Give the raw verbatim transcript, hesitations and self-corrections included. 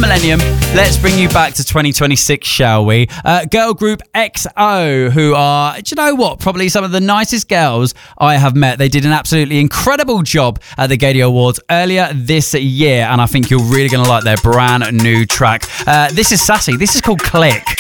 millennium. Let's bring you back to twenty twenty-six, shall we? Uh, girl group X O, who are, do you know what? Probably some of the nicest girls I have met. They did an absolutely incredible job at the Gaydar Awards earlier this year, and I think you're really going to like their brand new track. Uh, this is Sassy. This is called Click.